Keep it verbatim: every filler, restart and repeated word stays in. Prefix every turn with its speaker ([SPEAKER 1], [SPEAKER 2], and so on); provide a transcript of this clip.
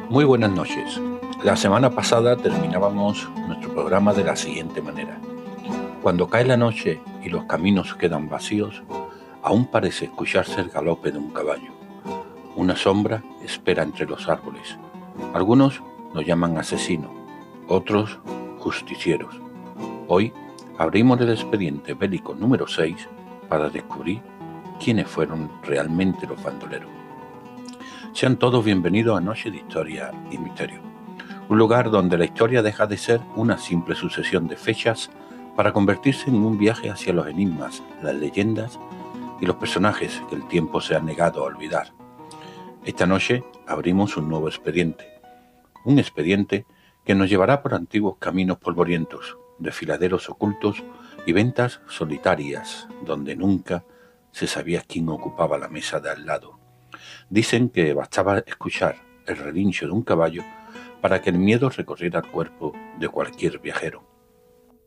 [SPEAKER 1] Muy buenas noches. La semana pasada terminábamos nuestro programa de la siguiente manera. Cuando cae la noche y los caminos quedan vacíos, aún parece escucharse el galope de un caballo. Una sombra espera entre los árboles. Algunos nos llaman asesinos, otros justicieros. Hoy abrimos el expediente bélico número seis para descubrir quiénes fueron realmente los bandoleros. Sean todos bienvenidos a Noche de Historia y Misterio, un lugar donde la historia deja de ser una simple sucesión de fechas para convertirse en un viaje hacia los enigmas, las leyendas y los personajes que el tiempo se ha negado a olvidar. Esta noche abrimos un nuevo expediente, un expediente que nos llevará por antiguos caminos polvorientos, desfiladeros ocultos y ventas solitarias, donde nunca se sabía quién ocupaba la mesa de al lado. Dicen que bastaba escuchar el relincho de un caballo para que el miedo recorriera el cuerpo de cualquier viajero.